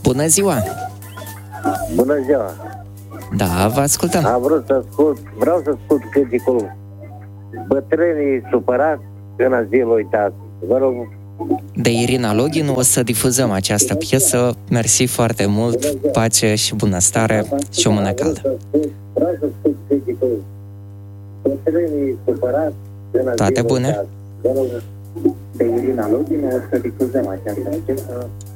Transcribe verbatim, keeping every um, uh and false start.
Bună ziua! Bună ziua! Da, vă ascultăm. Am vrut să ascult, vreau să ascult cântecul Bătrânii supărați în azil uitați. Vă rog. De Irina Login o să difuzăm această piesă. Mersi foarte mult, pace și bunăstare și o mână caldă. Vreau să ascult cântecul Bătrânii supărați în azil Toate bune! uitați. Vă rog. De Irina Login o să difuzăm această piesă.